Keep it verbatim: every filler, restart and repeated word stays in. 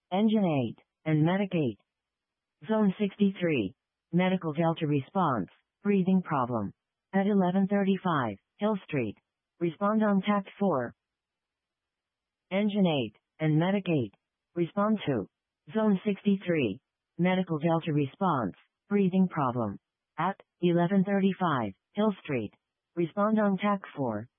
Engine eight, and Medic eight. Zone sixty-three. Medical Delta response, breathing problem. At eleven thirty-five, Hill Street. Respond on Tact four. Engine eight, and Medic eight. Respond to. Zone sixty-three. Medical Delta response, breathing problem. At eleven thirty-five, Hill Street. Respond on Tact four.